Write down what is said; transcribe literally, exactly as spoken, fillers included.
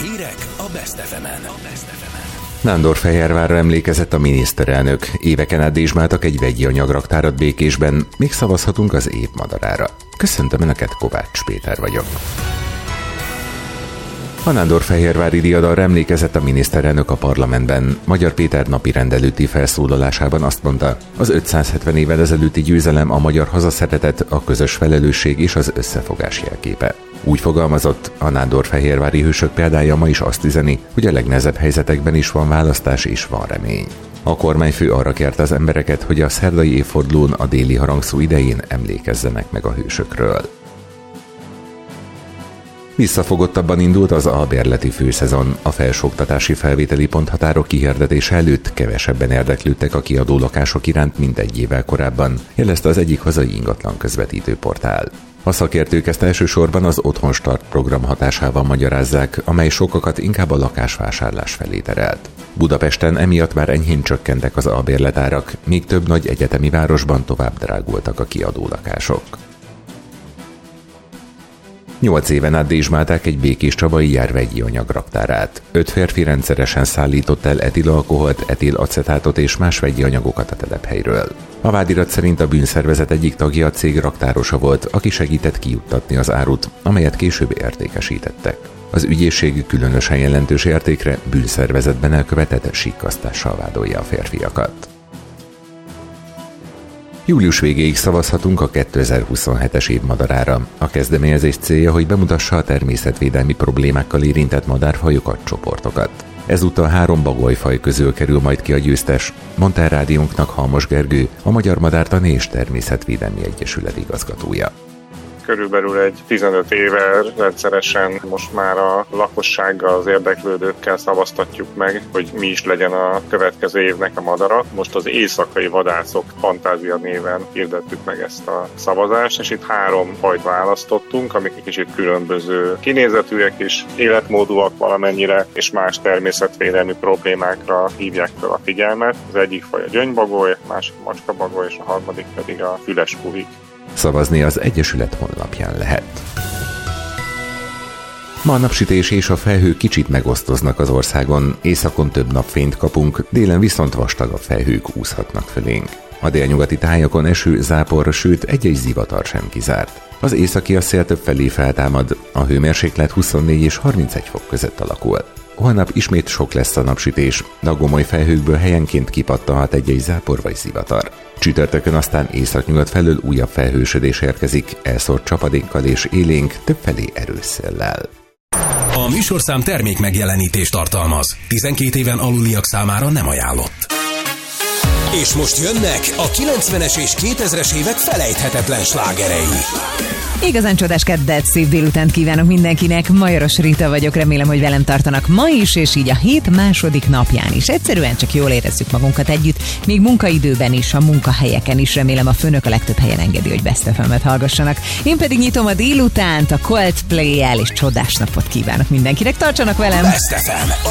Hírek a Best ef emen. Nándorfehérvárra emlékezett a miniszterelnök. Éveken át dézsmáltak egy vegyi anyagraktárat Békésben, még szavazhatunk az év madarára. Köszöntöm Önöket, Kovács Péter vagyok. A nándorfehérvári diadalra emlékezett a miniszterelnök a parlamentben. Magyar Péter napirend előtti felszólalásában azt mondta, az ötszázhetven évvel ezelőtti győzelem a magyar hazaszeretet, a közös felelősség és az összefogás jelképe. Úgy fogalmazott, a nándorfehérvári hősök példája ma is azt üzeni, hogy a legnehezebb helyzetekben is van választás és van remény. A kormányfő arra kérte az embereket, hogy a szerdai évfordulón a déli harangszó idején emlékezzenek meg a hősökről. Visszafogottabban indult az albérleti főszezon. A felsőoktatási felvételi ponthatárok kihirdetése előtt kevesebben érdeklődtek a kiadó lakások iránt, mint egy évvel korábban, jelezte az egyik hazai ingatlan közvetítő portál. A szakértők ezt elsősorban az Otthonstart program hatásával magyarázzák, amely sokakat inkább a lakásvásárlás felé terelt. Budapesten emiatt már enyhén csökkentek az albérletárak, míg több nagy egyetemi városban tovább drágultak a kiadó lakások. Nyolc éven át dézsmálták egy békéscsabai járvegyi anyagraktárát. Öt férfi rendszeresen szállított el etilalkoholt, etilacetátot és más vegyi anyagokat a telephelyről. A vádirat szerint a bűnszervezet egyik tagja a cég raktárosa volt, aki segített kijuttatni az árut, amelyet később értékesítettek. Az ügyészség különösen jelentős értékre bűnszervezetben elkövetett sikkasztással vádolja a férfiakat. Július végéig szavazhatunk a kétezer-huszonhetes év madarára. A kezdeményezés célja, hogy bemutassa a természetvédelmi problémákkal érintett madárfajokat, csoportokat. Ezúttal három bagolyfaj közül kerül majd ki a győztes, mondta rádiónknak Halmos Gergő, a Magyar Madártani és Természetvédelmi Egyesület igazgatója. Körülbelül egy tizenöt éve rendszeresen most már a lakossággal, az érdeklődőkkel szavaztatjuk meg, hogy mi is legyen a következő évnek a madara. Most az éjszakai vadászok fantázia néven hirdettük meg ezt a szavazást, és itt három fajt választottunk, amik egy kicsit különböző kinézetűek és életmódúak valamennyire, és más természetvédelmi problémákra hívják fel a figyelmet. Az egyik faj a gyöngybagoly, a másik macskabagoly, és a harmadik pedig a füles kuhik. Szavazni az Egyesület honlapján lehet. Ma a napsütés és a felhők kicsit megosztoznak az országon, északon több napfényt kapunk, délen viszont vastagabb felhők úszhatnak fölénk. A délnyugati tájakon eső, zápor, sőt egy-egy zivatar sem kizárt. Az északi a szél több felé feltámad, a hőmérséklet huszonnégy és harmincegy fok között alakul. Holnap ismét sok lesz a napsütés, de a gomoly felhőkből helyenként kipattanhat egy-egy zápor vagy zivatar. Csütörtökön aztán északnyugat felől újabb felhősödés érkezik, elszórt csapadékkal és élénk, többfelé erős széllel. A műsorszám termék megjelenítést tartalmaz. tizenkét éven aluliak számára nem ajánlott. És most jönnek a kilencvenes és kétezres évek felejthetetlen slágerei. Igazán csodás keddet, szép délutánt kívánok mindenkinek. Majoros Rita vagyok, remélem, hogy velem tartanak ma is, és így a hét második napján is. Egyszerűen csak jól érezzük magunkat együtt, még munkaidőben is, a munkahelyeken is. Remélem a főnök a legtöbb helyen engedi, hogy Best ef emet hallgassanak. Én pedig nyitom a délutánt a Coldplay-el, és csodás napot kívánok mindenkinek. Tartsanak velem! Best ef em,